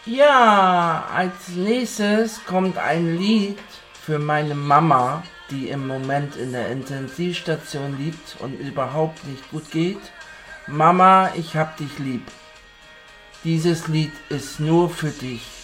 Ja, als nächstes kommt ein Lied für meine Mama, die im Moment in der Intensivstation liegt und überhaupt nicht gut geht. Mama, ich hab dich lieb. Dieses Lied ist nur für dich.